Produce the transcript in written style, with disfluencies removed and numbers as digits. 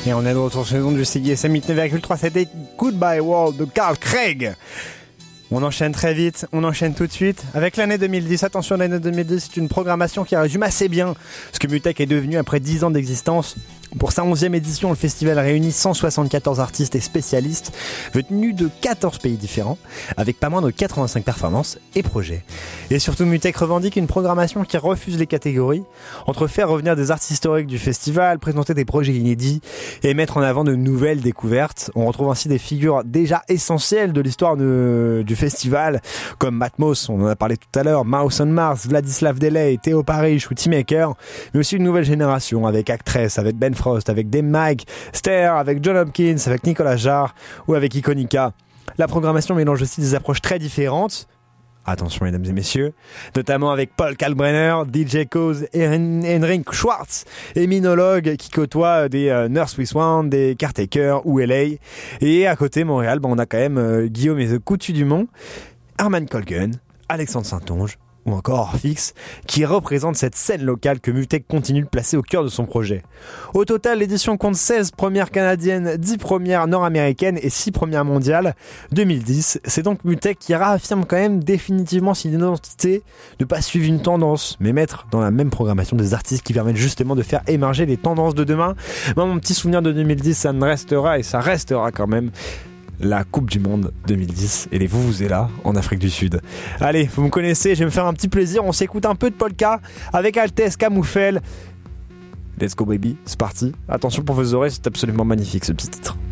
Et on est de retour sur les ondes du CISM 8.3, c'était Goodbye World de Carl Craig. On enchaîne très vite, on enchaîne tout de suite avec l'année 2010. Attention, l'année 2010, c'est une programmation qui résume assez bien ce que Mutech est devenu après 10 ans d'existence. Pour sa 11e édition, le festival réunit 174 artistes et spécialistes venus de 14 pays différents, avec pas moins de 85 performances et projets. Et surtout, Mutech revendique une programmation qui refuse les catégories, entre faire revenir des artistes historiques du festival, présenter des projets inédits et mettre en avant de nouvelles découvertes. On retrouve ainsi des figures déjà essentielles de l'histoire du festival, comme Matmos, on en a parlé tout à l'heure, Mouse on Mars, Vladislav Delay, Théo Parrish ou T-Maker, mais aussi une nouvelle génération avec Actress, avec Ben Frost, avec Dame Mike, Ster, avec John Hopkins, avec Nicolas Jarre ou avec Iconica. La programmation mélange aussi des approches très différentes. Attention mesdames et messieurs, notamment avec Paul Kalkbrenner, DJ Koz, Henrik Schwartz et Minologue qui côtoient des Nurse with Swan, des Caretaker ou LA. Et à côté Montréal, on a quand même Guillaume et The Coutu Dumont, Herman Colgan, Alexandre Saintonge ou encore Orfix, qui représente cette scène locale que Mutech continue de placer au cœur de son projet. Au total, l'édition compte 16 premières canadiennes, 10 premières nord-américaines et 6 premières mondiales. 2010, c'est donc Mutech qui réaffirme quand même définitivement son identité, ne pas suivre une tendance, mais mettre dans la même programmation des artistes qui permettent justement de faire émerger les tendances de demain. Moi, mon petit souvenir de 2010, ça ne restera et ça restera quand même la Coupe du Monde 2010 et les Vuvuzela en Afrique du Sud. Allez, vous me connaissez, je vais me faire un petit plaisir, on s'écoute un peu de polka avec Altesse Camoufel. Let's go baby, c'est parti. Attention pour vos oreilles, c'est absolument magnifique ce petit titre.